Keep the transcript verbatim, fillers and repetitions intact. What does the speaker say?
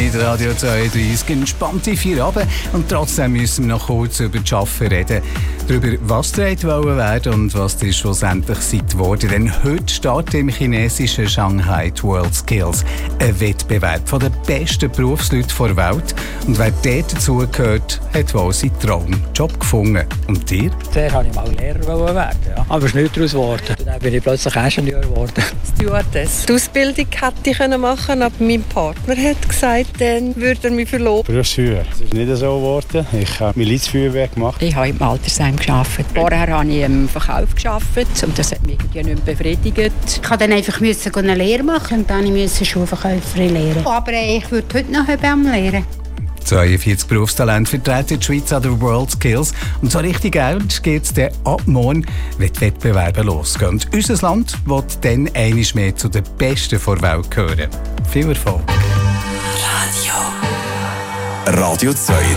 mit Radio zweiunddreißig. Entspannte Feierabend und trotzdem müssen wir noch kurz über das Arbeiten reden. Darüber, was die wollen werden und was die schlussendlich seid worden. Denn heute startet im chinesischen Shanghai die World Skills, ein Wettbewerb von den besten Berufsleuten der Welt. Und wer dort dazugehört, hat wohl seinen Traumjob gefunden. Und dir? Zuerst wollte ich mal Lehrer werden, ja. Aber es ist nicht daraus geworden. Dann bin ich plötzlich Ingenieur geworden. Stewardess. Die Ausbildung hätte ich machen können, aber mein Partner hat gesagt, dann würde er mich verloben. Berufsführer. Es ist nicht so geworden. Ich habe Milizfeuerwehr gemacht. Ich habe im Altersheim gearbeitet. Vorher habe ich im Verkauf gearbeitet und das hat mich irgendwie nicht mehr befriedigt. Ich musste dann einfach eine Lehre machen und dann musste ich Schulverkäuferin lernen. Aber ich würde heute noch Hebamme lernen. zweiundvierzig Berufstalente vertreten die Schweiz an der World Skills. Und so richtig ernst geht es dann ab morgen, wenn die Wettbewerbe losgehen. Und unser Land wird dann einmal mehr zu den Besten der Welt gehören. Viel Erfolg. Radio zwei.